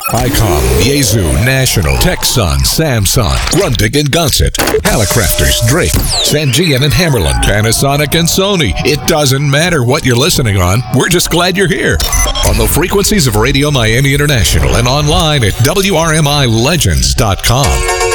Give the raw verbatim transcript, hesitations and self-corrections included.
ICOM, Yaesu, National, Texan, Samsung, Grundig and Gonset, Hallicrafters, Drake, Sangean and Hammerland, Panasonic and Sony. It doesn't matter what you're listening on. We're just glad you're here. On the frequencies of Radio Miami International and online at W R M I legends dot com.